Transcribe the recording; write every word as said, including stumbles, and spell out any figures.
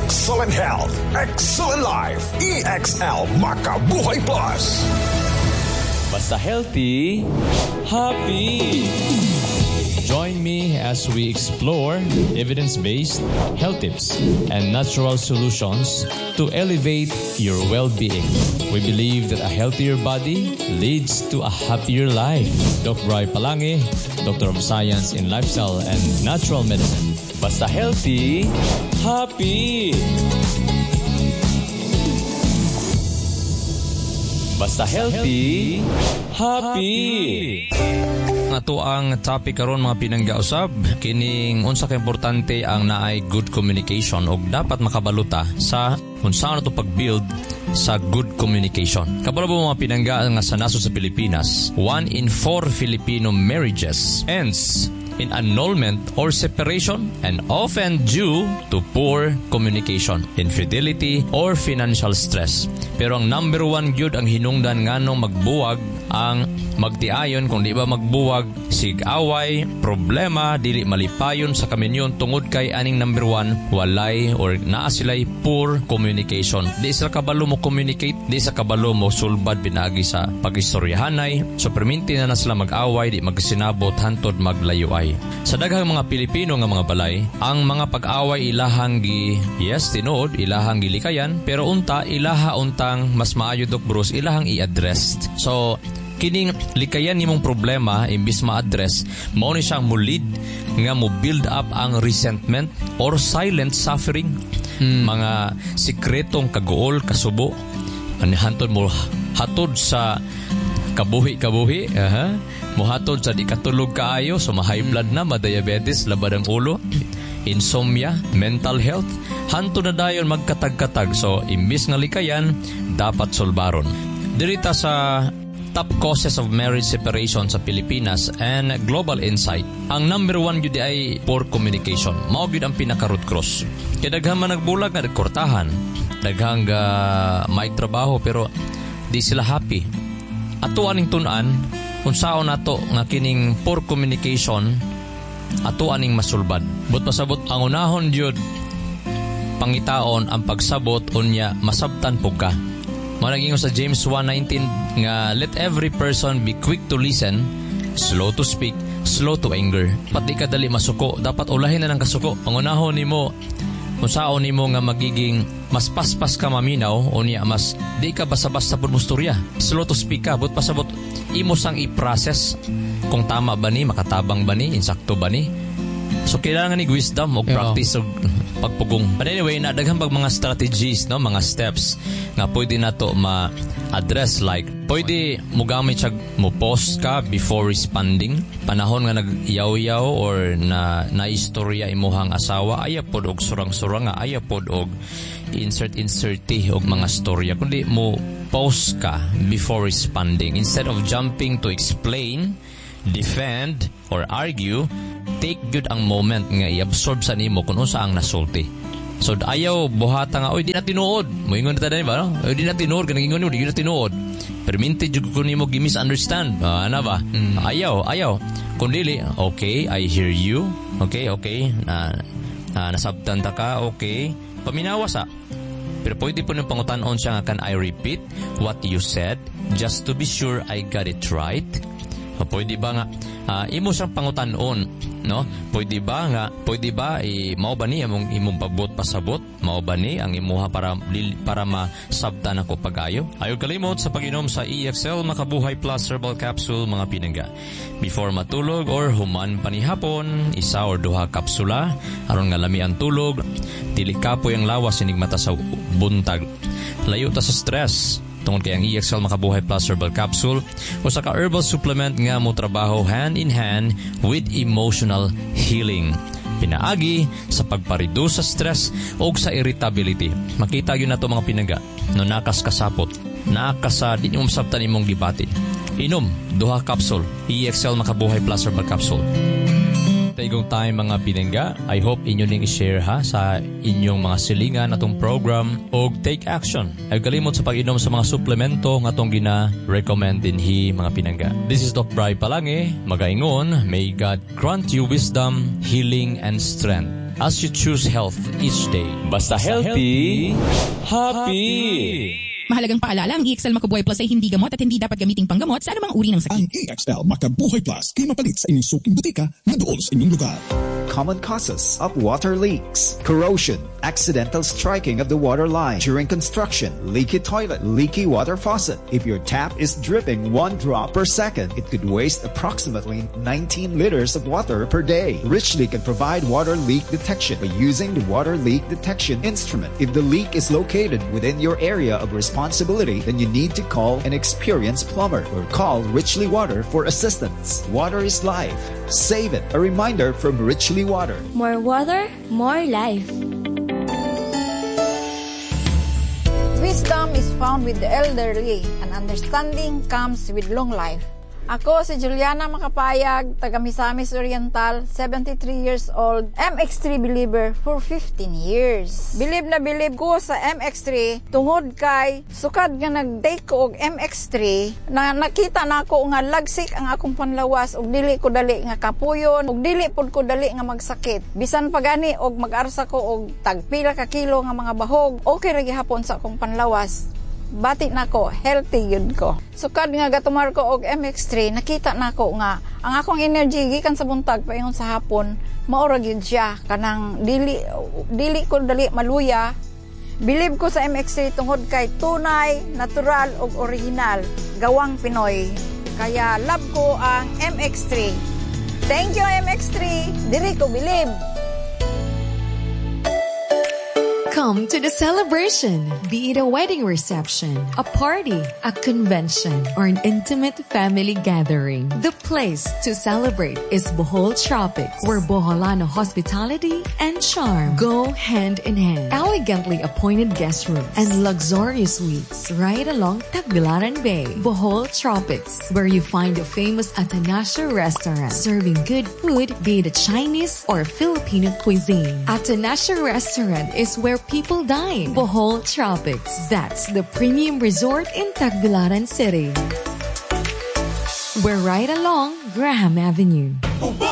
Excellent health, excellent life. E X L Makabuhay Plus. Basta healthy, happy. Join me as we explore evidence-based health tips and natural solutions to elevate your well-being. We believe that a healthier body leads to a happier life. Doctor Bri Palangi, Doctor of Science in Lifestyle and Natural Medicine. Basta healthy, happy. Basta healthy, happy. Ato ang topic karon mga pinanggausab kining unsa ka importante ang naay good communication og dapat makabaluta sa unsa nato pag-build sa good communication. Kabalo mo mga pinangga nga sa naso sa Pilipinas, one in four Filipino marriages ends in annulment or separation, and often due to poor communication, infidelity, or financial stress. Pero ang number one gyud ang hinungdan nganong magbuwag ang magtiayon, kung di ba magbuwag, sig-away, problema, dili malipayon sa kaminyon tungod kay aning number one, walay or naa sila'y poor communication. Di sa kabalo mo communicate, di sa kabalo mo sulbad binagi sa pag-istoryahanay, so perminti na na sila mag-away, di magsinabot, hantod maglayuay. Sa daghang mga Pilipino nga mga balay, ang mga pag-away ilahang gi, yes, tinuod, ilahang gilikayan, pero unta, ilaha untang mas maayo Doc Bruce, ilahang i-address. So, kining likayan nimong problema imbis ma-address, mao ni siyang mulid nga mo build up ang resentment or silent suffering. Hmm. Mga sikretong kagool, kasubo, anihantod mo hatod sa kabuhi-kabuhi, aha. Muhatod sa di katulog kaayo, so ma-high blood na, ma-diabetes, labad ang ulo, insomnia, mental health, hanto na dayon magkatag-katag. So, imbis nga likayan, dapat solbaron. Dirita sa top causes of marriage separation sa Pilipinas and Global Insight, ang number one yun ay poor communication. Mao yun ang pinaka-root cause. Kaya daghang man nagbulag na nagkortahan, daghang uh, may trabaho pero di sila happy. Ato aning tunan, kung saan nato nga kining poor communication, ato aning masulbad. But pasabot ang unahon yun, pangitaon ang pagsabot unya masabtan po ka. Managing sa James one nineteen nga, let every person be quick to listen, slow to speak, slow to anger. Pati ka dali masuko, dapat ulahin na ng kasuko. Ang unahon ni mo, kung saan ni mo nga magiging mas paspas ka maminaw, o niya mas di ka basa-basa po musturya. Slow to speak ka, but pasabot, imo sang i-process kung tama ba ni, makatabang ba ni, insakto ba ni. So, kailangan ni wisdom o practice o pagpugong. But anyway, nadaghang pag mga strategies, no, mga steps nga pwede na to ma-address, like pwede mo gamit siya, mo post ka before responding. Panahon nga nag-yaw-yaw or na naistorya imuhang asawa, ayapod og surang-surang nga, ayapod og insert-inserti og mga storya. Kundi mo post ka before responding. Instead of jumping to explain, defend, or argue, take good ang moment nga i-absorb sa nimo kung unsa ang nasulti. So, ayaw buhata nga, oy, di na tinuod. Moingon na tayo ba, no? Oy, di na tinuod, kanang ingon mo, di na tinuod. Perminti, jud ko nimo gi-misunderstand. Uh, ano ba? Mm. Ayaw, ayaw. Kung dili, okay, I hear you. Okay, okay. Na, na, nasabtan ta ka, okay. Paminawa sa. Pero pwede po nung pangutanon siya nga, can I repeat what you said just to be sure I got it right? O, pwede ba nga, uh, imo siyang pangutanon, no? Pwede ba nga, pwede ba, eh, mao ba ni, among imong pabot pasabot? Mao ba ni, ang imuha para, para masabtan ako pag-ayo? Ayaw kalimot sa pag-inom sa E X L Makabuhay Plus Herbal Capsule, mga pinangga. Before matulog or human panihapon, isa or duha kapsula, aron nga lami ang tulog, dili kapoy ang lawas, sinig mata sa buntag. Layo ta sa stress, tungod kay ang E X L Makabuhay Plus Herbal Capsule o sa ka-herbal supplement nga mo trabaho hand in hand with emotional healing. Pinaagi sa pagpareduce sa stress o sa irritability. Makita yun na ito mga pinangga, no nakas kasapot, nakas sa di nyo masabtan imong gibati. Inom, duha capsule, E X L Makabuhay Plus Herbal Capsule. Taigong time mga pinangga, I hope inyo ning i-share ha sa inyong mga silingan atong program o take action. Ay kalimot sa pag-inom sa mga suplemento nga atong gina-recommend dinhi mga pinangga. This is Doctor Bri Palangi, magaingon, may God grant you wisdom, healing, and strength. as you choose health each day. Basta healthy, happy! Mahalagang paalala, ang E X L Makabuhay Plus ay hindi gamot at hindi dapat gamiting panggamot sa anumang uri ng sakit. Ang E X L Makabuhay Plus ay mapalit sa inyong suking butika na doon sa inyong lugar. Common causes of water leaks: corrosion, accidental striking of the water line during construction, leaky toilet, leaky water faucet. If your tap is dripping one drop per second, it could waste approximately nineteen liters of water per day. Richly can provide water leak detection by using the water leak detection instrument. If the leak is located within your area of responsibility, then you need to call an experienced plumber or call Richly Water for assistance. Water is life. Save it. A reminder from Richly Water. More water, more life. Wisdom is found with the elderly, and understanding comes with long life. Ako si Juliana Makapayag, taga Misamis Oriental, seventy-three years old, M X three believer for fifteen years. Believe na believe ko sa M X three tungod kay sukad nga nag-take ko og M X three na nakita na ako nga lagsik ang akong panlawas ug dili ko dali nga kapuyon ug dili pud ko dali nga magsakit. Bisan pa gani og mag-arsa ko og tagpila ka kilo nga mga bahog, okay ra gihapon sa akong panlawas. Bati na ko, healthy yun ko. Sukad nga gatumar ko og M X three, nakita na ko nga ang akong energy gikan sa buntag paingon sa hapon, maura gyud siya kanang dili dili ko dali maluya. Believe ko sa M X three tungod kay tunay, natural ug original, gawang Pinoy. Kaya love ko ang M X three. Thank you M X three. Diri ko believe. Come to the celebration, be it a wedding reception, a party, a convention, or an intimate family gathering. The place to celebrate is Bohol Tropics, where Boholano hospitality and charm go hand in hand. Elegantly appointed guest rooms and luxurious suites right along Tagbilaran Bay. Bohol Tropics, where you find a famous Atanasio restaurant serving good food, be it a Chinese or Filipino cuisine. Atanasio restaurant is where people dine. Bohol Tropics. That's the premium resort in Tagbilaran City. We're right along Graham Avenue.